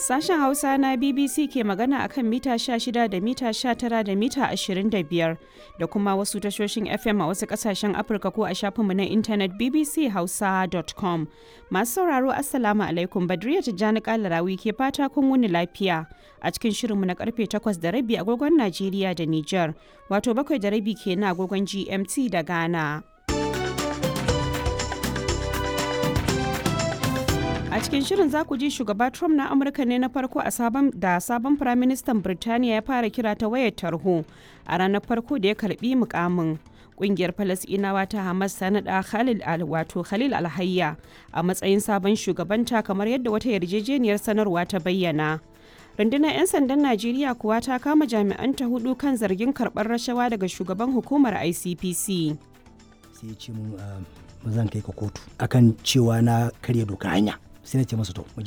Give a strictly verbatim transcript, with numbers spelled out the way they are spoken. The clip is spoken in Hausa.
Sashen Hausa na B B C ke magana akan mita sha shida da mita sha tara da mita ashirin da biyar da kuma wasu tashoshin F M a wasu kasashen Afirka ko a shafinmu na intanet b b c hausa dot com. Masu sauraro Assalamu alaikum, Badriya Tijjani Kalarawi ke fata kun wuni lafiya a cikin shirinmu na karfe takwas da rabi agogon Najeriya da Nijar, wato bakwai da rabi kenan agogon G M T da Ghana. A cikin shirin za ku ji shugaba Trump na Amurka ne na farko a sabon da sabon firaministan Birtaniya ya fara kira ta wayar tarho a ranar farko da ya karbi mukamin. Kungiyar Falasɗinawa ta Hamas ta naɗa Khalil al wato Khalil Alhayya a matsayin sabon shugabanta kamar yadda wata yarjejeniyar sanarwa ta bayyana. Rundunar 'yan sandan Najeriya kuwa ta kama jami'anta hudu kan zargin karɓar rashawa daga shugaban hukumar I C P C. Sai ya ce mun ba zan kai ka kotu akan cewa na karya doka hanya. Sai na ce masa to